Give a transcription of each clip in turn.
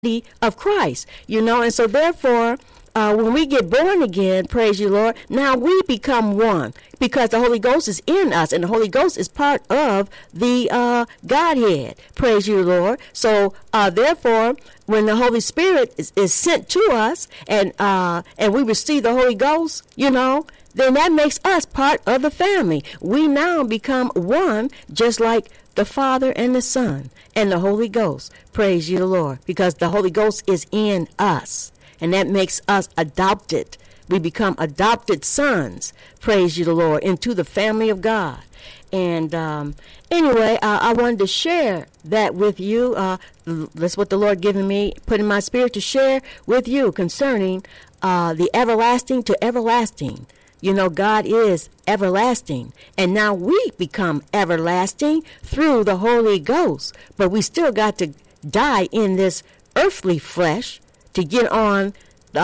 of Christ, and so therefore, when we get born again, praise you, Lord, now we become one because the Holy Ghost is in us, and the Holy Ghost is part of the Godhead, praise you, Lord. So therefore, when the Holy Spirit is sent to us, and we receive the Holy Ghost, then that makes us part of the family. We now become one, just like the Father and the Son and the Holy Ghost. Praise you, the Lord, because the Holy Ghost is in us, and that makes us adopted. We become adopted sons, praise you, the Lord, into the family of God. And anyway, I wanted to share that with you. That's what the Lord given me, put in my spirit to share with you concerning the everlasting to everlasting. God is everlasting, and now we become everlasting through the Holy Ghost. But we still got to die in this earthly flesh to get on,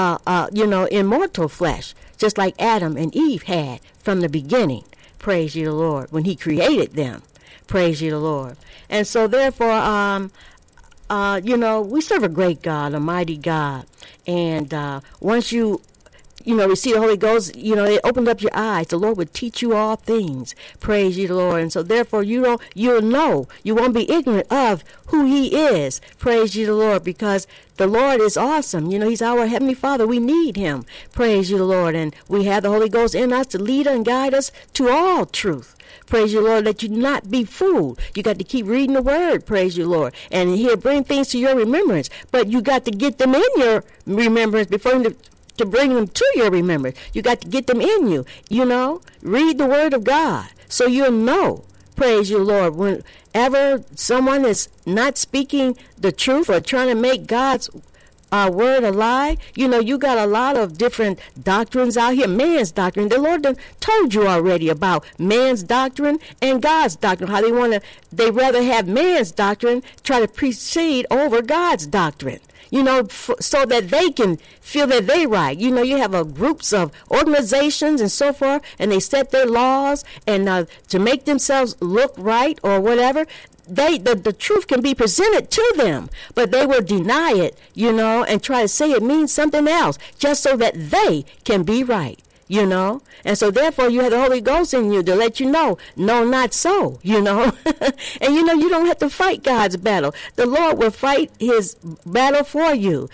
immortal flesh, just like Adam and Eve had from the beginning. Praise you, the Lord, when he created them. Praise you, the Lord. And so therefore, we serve a great God, a mighty God. And once you receive the Holy Ghost, it opened up your eyes. The Lord would teach you all things. Praise you, the Lord. And so therefore, you'll know. You won't be ignorant of who he is. Praise you, the Lord, because the Lord is awesome. He's our Heavenly Father. We need him. Praise you, the Lord. And we have the Holy Ghost in us to lead and guide us to all truth. Praise you, Lord, that you not be fooled. You got to keep reading the word, praise you, Lord. And he'll bring things to your remembrance. But you got to get them in your remembrance before to bring them to your remembrance. You got to get them in you, Read the word of God so you'll know, praise you, Lord. Whenever someone is not speaking the truth or trying to make God's word a lie, you got a lot of different doctrines out here. Man's doctrine. The Lord done told you already about man's doctrine and God's doctrine. How they rather have man's doctrine try to precede over God's doctrine. So that they can feel that they right. You have groups of organizations and so forth, and they set their laws and to make themselves look right or whatever. The truth can be presented to them, but they will deny it, and try to say it means something else just so that they can be right. And so therefore you have the Holy Ghost in you to let you know, no, not so, and you don't have to fight God's battle. The Lord will fight his battle for you,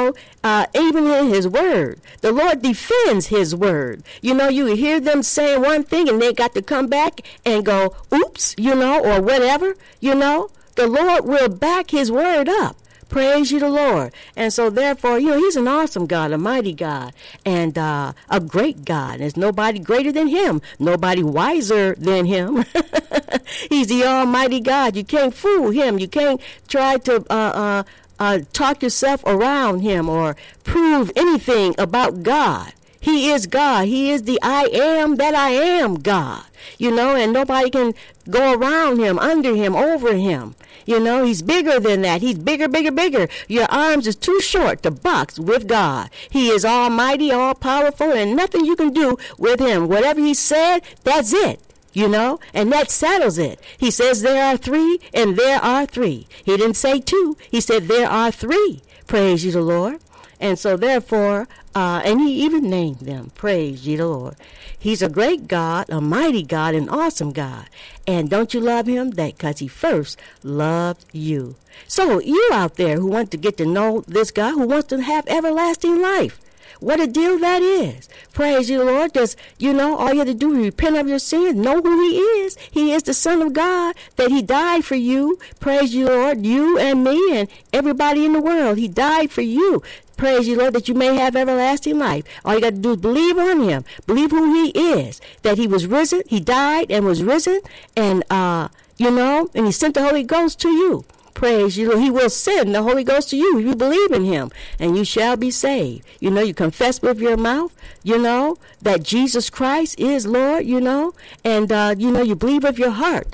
even in his word. The Lord defends his word. You hear them saying one thing and they got to come back and go, oops, or whatever, the Lord will back his word up. Praise you, the Lord. And so therefore, he's an awesome God, a mighty God, and a great God. There's nobody greater than him, nobody wiser than him. He's the almighty God. You can't fool him. You can't try to talk yourself around him or prove anything about God. He is God. He is the I am that I am God. And nobody can go around him, under him, over him. He's bigger than that. He's bigger, bigger, bigger. Your arms is too short to box with God. He is almighty, all powerful, and nothing you can do with him. Whatever he said, that's it. And that settles it. He says there are three, and there are three. He didn't say two. He said there are three. Praise you, the Lord. And so therefore, and he even named them. Praise ye the Lord. He's a great God, a mighty God, an awesome God. And don't you love him? That because he first loved you. So you out there who want to get to know this God, who wants to have everlasting life, what a deal that is. Praise you, Lord. Just, all you have to do is repent of your sins, know who he is. He is the Son of God, that he died for you. Praise you, Lord, you and me and everybody in the world. He died for you. Praise you, Lord, that you may have everlasting life. All you got to do is believe on him. Believe who he is, that he was risen. He died and was risen. And, and he sent the Holy Ghost to you. Praise you, Lord. He will send the Holy Ghost to you. You believe in him, and you shall be saved. You confess with your mouth, that Jesus Christ is Lord, and, you believe with your heart,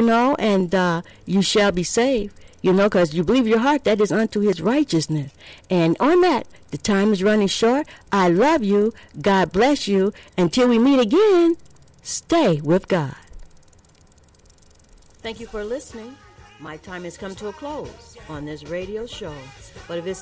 and you shall be saved. Because you believe your heart, that is unto his righteousness. And on that, the time is running short. I love you. God bless you. Until we meet again, stay with God. Thank you for listening. My time has come to a close on this radio show. But if it's